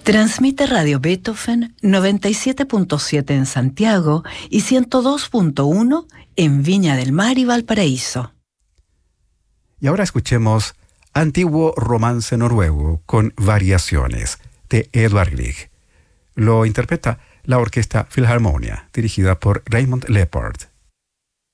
Transmite Radio Beethoven 97.7 en Santiago y 102.1 en Viña del Mar y Valparaíso. Y ahora escuchemos Antiguo Romance Noruego con Variaciones de Edvard Grieg. Lo interpreta la Orquesta Filharmonia, dirigida por Raymond Leppard.